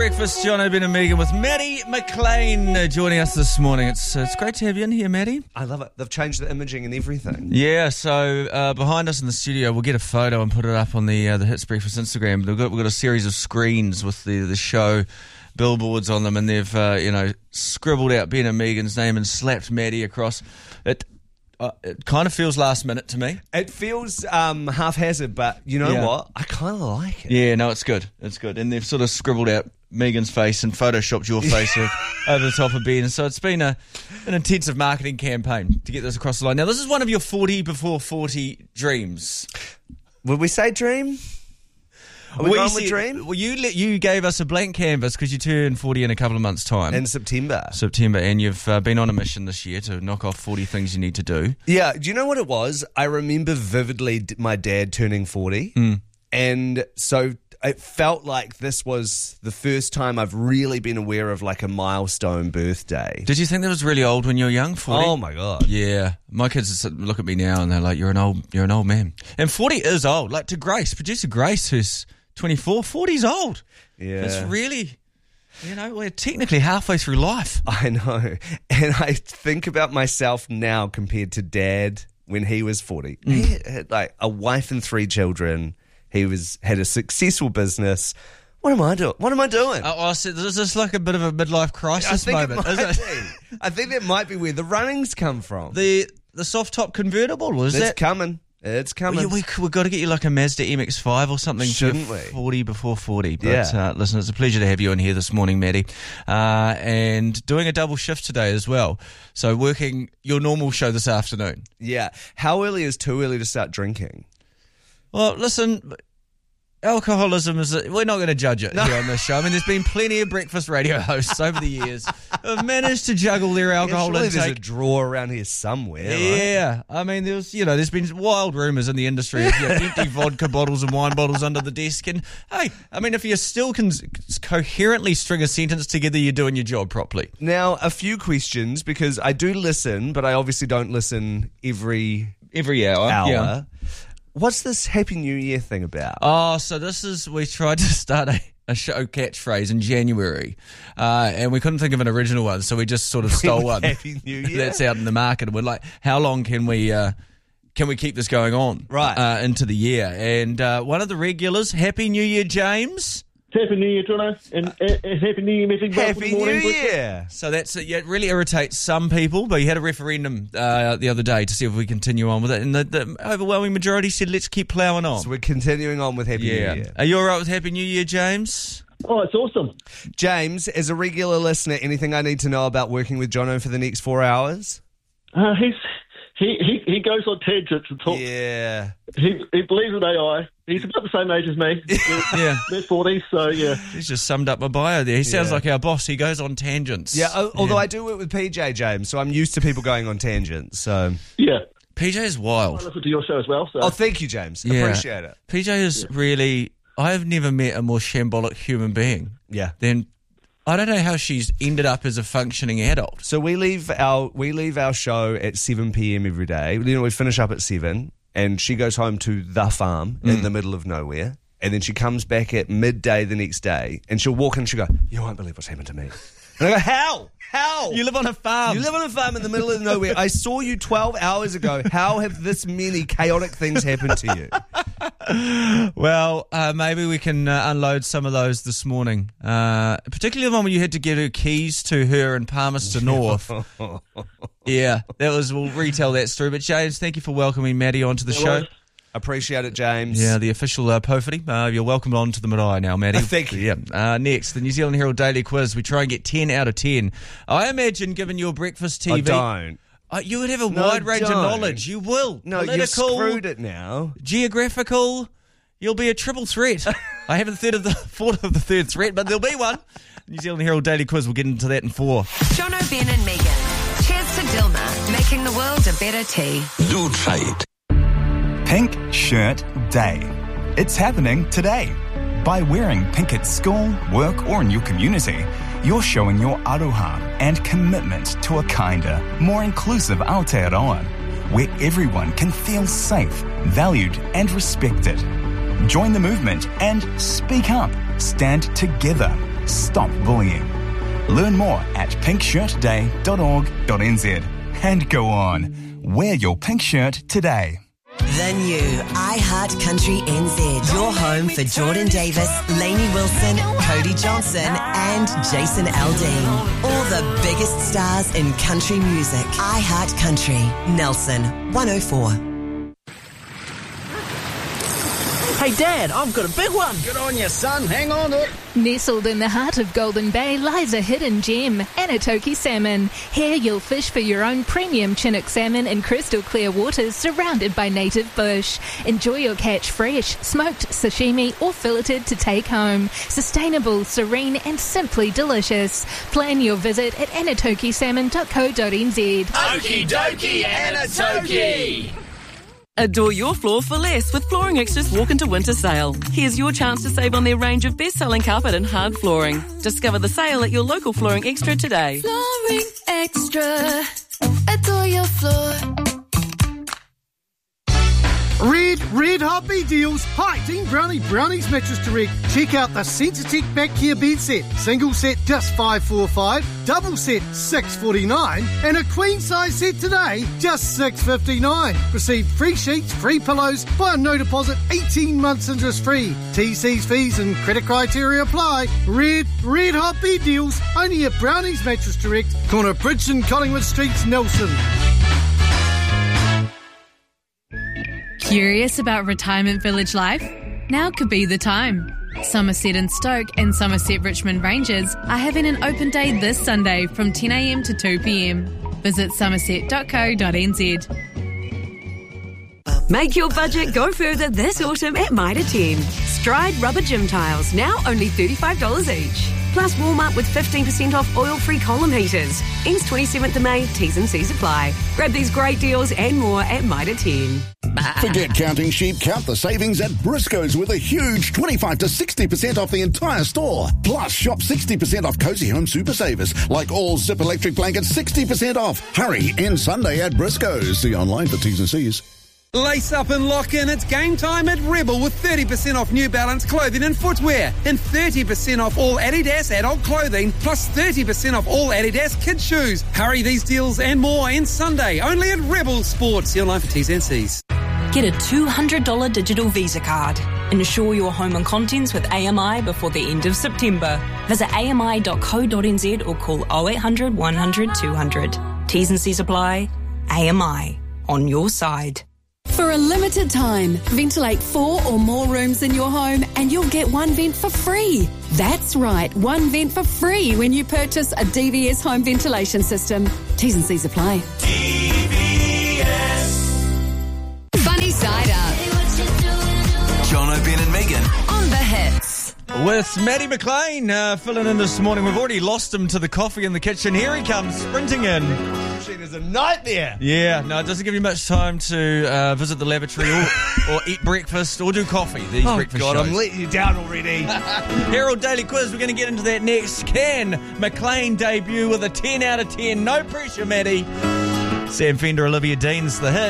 Breakfast, John Ben and Megan with Maddie McLean joining us this morning. It's great to have you in here, Maddie. I love it. They've changed the imaging and everything. Yeah, so behind us in the studio, we'll get a photo and put it up on the Hits Breakfast Instagram. We've got a series of screens with the show billboards on them, and they've scribbled out Ben and Megan's name and slapped Maddie across it. It kind of feels last minute to me. It feels haphazard, but you know what? I kind of like it. Yeah, no, it's good. It's good. And they've sort of scribbled out Megan's face and photoshopped your face over the top of Ben. So it's been an intensive marketing campaign to get this across the line. Now, this is one of your 40 before 40 dreams. Would we say dream? Are we going with dream? Well, you gave us a blank canvas because you turn 40 in a couple of months' time. In September, and you've been on a mission this year to knock off 40 things you need to do. Yeah, do you know what it was? I remember vividly my dad turning 40, and so it felt like this was the first time I've really been aware of like a milestone birthday. Did you think that was really old when you were young, 40? Oh my God. Yeah. My kids look at me now and they're like, you're an old man. And 40 is old. Like to Grace, producer Grace, who's 24, 40's old. Yeah. It's really, we're technically halfway through life. I know. And I think about myself now compared to Dad when he was 40. He had like a wife and 3 children. He had a successful business. What am I doing? So this is like a bit of a midlife crisis moment, isn't it? I think that might be where the runnings come from. The soft top convertible, It's coming. It's coming. We've got to get you like a Mazda MX-5 or something. Shouldn't we? 40 before 40. But listen, it's a pleasure to have you in here this morning, Maddie. And doing a double shift today as well. So working your normal show this afternoon. Yeah. How early is too early to start drinking? Well, listen, alcoholism we're not going to judge it here on this show. I mean, there's been plenty of breakfast radio hosts over the years who have managed to juggle their alcohol intake. There's a drawer around here somewhere. Yeah. Right? I mean, there's been wild rumours in the industry of empty vodka bottles and wine bottles under the desk. And, hey, I mean, if you still can coherently string a sentence together, you're doing your job properly. Now, a few questions, because I do listen, but I obviously don't listen every hour. Yeah. What's this Happy New Year thing about? Oh, so we tried to start a show catchphrase in January, and we couldn't think of an original one, so we just sort of stole one. Happy New Year? That's out in the market, and we're like, how long can we keep this going on? Right. Into the year. And one of the regulars, Happy New Year, James. Happy New Year, Jono, and Happy New Year, Missing. Happy New Year. So it really irritates some people, but you had a referendum the other day to see if we continue on with it, and the overwhelming majority said let's keep ploughing on. So we're continuing on with Happy New Year. Are you all right with Happy New Year, James? Oh, it's awesome. James, as a regular listener, anything I need to know about working with Jono for the next 4 hours? He goes on tangents and talks. Yeah. He believes in AI. He's about the same age as me. Yeah. Mid-40s, so yeah. He's just summed up my bio there. He sounds like our boss. He goes on tangents. Yeah, although I do work with PJ, James, so I'm used to people going on tangents. So yeah. PJ is wild. I listen to your show as well. So. Oh, thank you, James. Yeah. Appreciate it. PJ is really... I've never met a more shambolic human being. Yeah. Than... I don't know how she's ended up as a functioning adult. So we leave our show at 7 p.m. every day. We finish up at 7, and she goes home to the farm in the middle of nowhere, and then she comes back at midday the next day, and she'll walk in and she'll go, "You won't believe what's happened to me." And I go, "How? How? You live on a farm. You live on a farm in the middle of nowhere. I saw you 12 hours ago. How have this many chaotic things happened to you?" Well, maybe we can unload some of those this morning. Particularly the one where you had to get her keys to her in Palmerston North. Yeah, we'll retell that story. But James, thank you for welcoming Maddie onto the show. Appreciate it, James. Yeah, the official Pofity. You're welcome on to the Marae now, Maddie. Thank you. Yeah. Next, the New Zealand Herald Daily Quiz. We try and get 10 out of 10. I imagine, given your breakfast TV... I don't. You would have a wide range of knowledge. You will. No, Political, you've screwed it now. Geographical. You'll be a triple threat. I haven't thought of the third threat, but there'll be one. New Zealand Herald Daily Quiz. We'll get into that in 4. Jono, Ben and Megan. Cheers to Dilma, making the world a better tea. Do try it. Pink Shirt Day. It's happening today. By wearing pink at school, work or in your community, you're showing your aroha and commitment to a kinder, more inclusive Aotearoa, where everyone can feel safe, valued and respected. Join the movement and speak up. Stand together. Stop bullying. Learn more at pinkshirtday.org.nz. And go on, wear your pink shirt today. The new iHeart Country NZ. Your home for Jordan Davis, Lainey Wilson, Cody Johnson and Jason Aldean. All the biggest stars in country music. iHeart Country. Nelson 104. Hey Dad, I've got a big one. Good on you, son. Hang on to it. Nestled in the heart of Golden Bay lies a hidden gem, Anatoki Salmon. Here you'll fish for your own premium Chinook salmon in crystal clear waters surrounded by native bush. Enjoy your catch fresh, smoked, sashimi or filleted to take home. Sustainable, serene and simply delicious. Plan your visit at anatokisalmon.co.nz. Okie dokie, Anatoki. Adore your floor for less with Flooring Extra's Walk Into Winter Sale. Here's your chance to save on their range of best-selling carpet and hard flooring. Discover the sale at your local Flooring Extra today. Flooring Extra. Adore your floor. Red Hoppy deals. Hi, Team Brownies Mattress Direct. Check out the Sensortech Back Care bed set. Single set just $545, double set $649, and a queen size set today just $659. Receive free sheets, free pillows, buy no deposit, 18 months interest free. TC's fees and credit criteria apply. Red Hoppy deals only at Brownies Mattress Direct, corner Bridge and Collingwood Streets, Nelson. Curious about retirement village life? Now could be the time. Somerset and Stoke and Somerset Richmond Rangers are having an open day this Sunday from 10 a.m. to 2 p.m. Visit somerset.co.nz. Make your budget go further this autumn at Mitre 10. Stride rubber gym tiles, now only $35 each. Plus Walmart with 15% off oil-free column heaters. Ends 27th of May, T's and C's apply. Grab these great deals and more at Mitre 10. Forget counting sheep, count the savings at Briscoe's with a huge 25 to 60% off the entire store. Plus, shop 60% off Cozy Home Super Savers, like all Zip electric blankets, 60% off. Hurry, end Sunday at Briscoe's. See online for T's and C's. Lace up and lock in. It's game time at Rebel with 30% off New Balance clothing and footwear and 30% off all Adidas adult clothing plus 30% off all Adidas kids shoes. Hurry, these deals and more end Sunday only at Rebel Sports. See online for T's and C's. Get a $200 digital Visa card. Insure your home and contents with AMI before the end of September. Visit ami.co.nz or call 0800 100 200. T's and C's apply. AMI. On your side. For a limited time, ventilate 4 or more rooms in your home and you'll get one vent for free. That's right, one vent for free when you purchase a DVS home ventilation system. T's and C's apply. DVS. Funny Side Up. John O'Ben and Megan. On the hits. With Maddie McLean filling in this morning. We've already lost him to the coffee in the kitchen. Here he comes, sprinting in. It's a nightmare. Yeah, no, it doesn't give you much time to visit the lavatory or eat breakfast or do coffee. These breakfast God, shows. I'm letting you down already. Herald Daily Quiz, we're going to get into that next. Can McLean debut with a 10 out of 10? No pressure, Maddie. Sam Fender, Olivia Dean's The Hit.